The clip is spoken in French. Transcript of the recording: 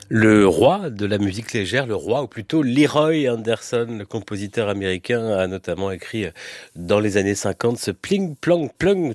Le roi de la musique légère, le roi, ou plutôt Leroy Anderson, le compositeur américain, a notamment écrit dans les années 50 ce Pling Plong Plong